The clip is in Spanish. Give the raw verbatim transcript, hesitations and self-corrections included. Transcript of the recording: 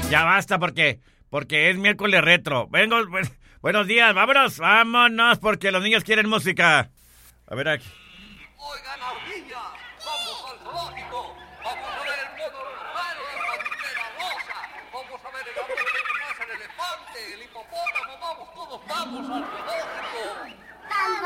Ya basta porque, porque es miércoles retro. Vengo, bu- buenos días, vámonos, vámonos, porque los niños quieren música. A ver aquí. Oigan, ardilla, vamos al zoológico. Vamos a ver el mono raro, la pantera rosa. Vamos a ver el hombre que pasa el elefante, el hipopótamo. Vamos, todos vamos al zoológico.